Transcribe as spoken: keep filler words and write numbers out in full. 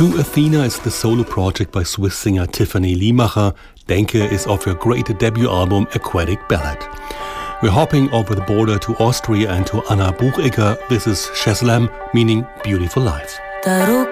To Athena is the solo project by Swiss singer Tiffany Liemacher. Denke is off her great debut album Aquatic Ballad. We're hopping over the border to Austria and to Anna Buchegger. This is Sheslam, meaning beautiful life. Daruk